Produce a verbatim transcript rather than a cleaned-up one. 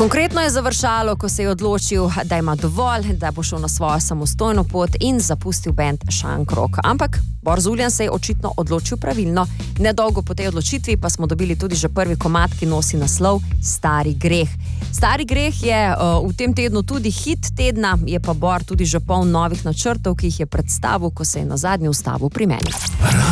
Konkretno je završalo, ko se je odločil, da ima dovolj, da bo šel na svojo samostojno pot in zapustil bend Shankrok. Ampak Boris Uljan se je očitno odločil pravilno. Nedolgo po tej odločitvi pa smo dobili tudi že prvi komad, ki nosi naslov Stari greh. Stari greh je uh, v tem tednu tudi hit tedna, je pa Bor tudi že poln novih načrtov, ki jih je predstavil, ko se je nazadnje ustavil pri meni.